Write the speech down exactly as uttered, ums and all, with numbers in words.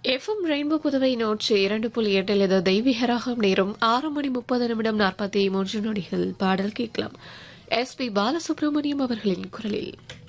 FM rainbow Puduvai நூற்றி இரண்டு புள்ளி எட்டில் இது தெய்வீகராகம் நேரம் ஆறு மணி முப்பது நிமிடம் நாற்பத்தி மூன்று நொடிகள் பாடல் கேட்கலாம். எஸ் பி பாலசுப்ரமணியம் அவர்களின் குரலில்.